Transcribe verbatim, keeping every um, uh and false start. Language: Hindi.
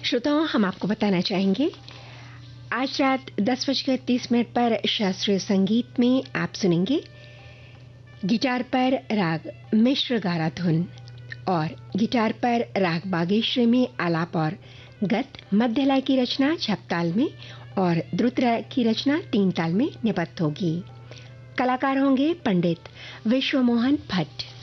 श्रोताओं, हम आपको बताना चाहेंगे आज रात दस बजकर तीस मिनट पर शास्त्रीय संगीत में आप सुनेंगे गिटार पर राग मिश्र गारा धुन और गिटार पर राग बागेश्वरी में आलाप और गत, मध्य लय की रचना झपताल में और द्रुत लय की रचना तीन ताल में निबद्ध होगी। कलाकार होंगे पंडित विश्वमोहन भट्ट।